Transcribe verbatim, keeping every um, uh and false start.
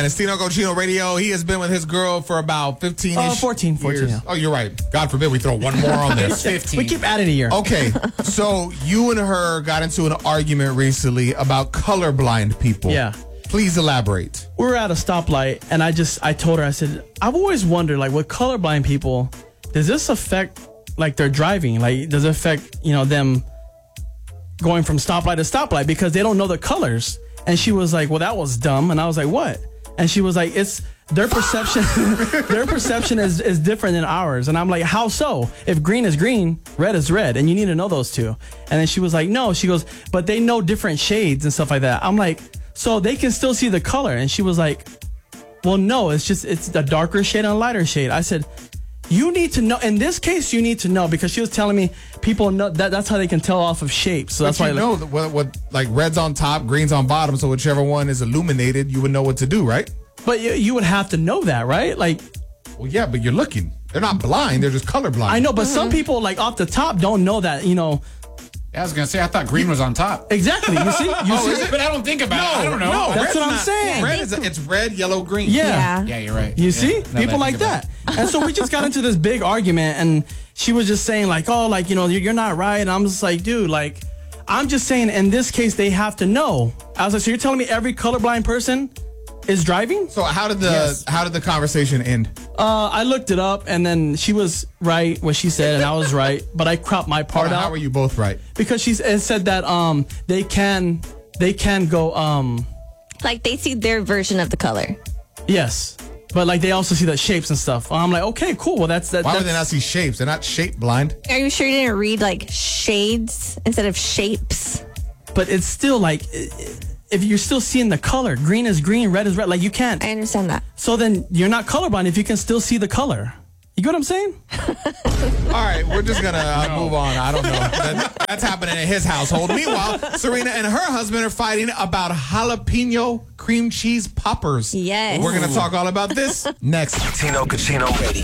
And it's Tino Cochino Radio. He has been with his girl for about fifteen Oh, fourteen, fourteen. years. Yeah. Oh, you're right. God forbid we throw one more on there. fifteen. We keep adding a year. Okay, so you and her got into an argument recently about colorblind people. Yeah. Please elaborate. We were at a stoplight, and I just I told her, I said, I've always wondered, like, with colorblind people, does this affect like their driving? Like, does it affect, you know, them going from stoplight to stoplight because they don't know the colors? And she was like, well, that was dumb. And I was like, what? And she was like, it's their perception. Their perception is, is different than ours. And I'm like, how so? If green is green, red is red. And you need to know those two. And then she was like, no, she goes, but they know different shades and stuff like that. I'm like, so they can still see the color. And she was like, well, no, it's just, it's a darker shade and a lighter shade. I said, you need to know. In this case, you need to know, because she was telling me people know that that's how they can tell off of shapes. So that's But why you like, know that what, what like red's on top, green's on bottom. So whichever one is illuminated, you would know what to do, right? but you, you would have to know that, right? Like, Well, yeah, but you're looking. They're not blind. They're just colorblind. I know, but some people like off the top don't know that, you know. Yeah, I was gonna say I thought green was on top. Exactly. You see? You Oh, see? is it? But I don't think about it. I don't know. No, That's red's what I'm not- saying. Red is it's red, yellow, green. Yeah. Yeah. Yeah, you're right. You Yeah, see? now that I People think like about that. And so we just got into this big argument, and she was just saying like, oh, like, you know, you're, you're not right. And I'm just like, dude, like, I'm just saying in this case, they have to know. I was like, so you're telling me every colorblind person is driving? So how did the Yes. how did the conversation end? Uh, I looked it up, and then she was right what she said, and I was right, but I cropped my part How out were you both right? because she s- said that um they can they can go um Like they see their version of the color. yes, but like they also see the shapes and stuff. I'm like, okay, cool. Well, that's that. Why that's, would they not see shapes? They're not shape blind. Are you sure you didn't read like shades instead of shapes? But it's still like, i- i- if you're still seeing the color, green is green, red is red. Like you can't. I understand that. So then you're not colorblind if you can still see the color. You get what I'm saying? All right, we're just gonna uh, move on. I don't know. That, that's happening in his household. Meanwhile, Serena and her husband are fighting about jalapeno cream cheese poppers. Yes. We're gonna talk all about this next. Tino Cochino Radio.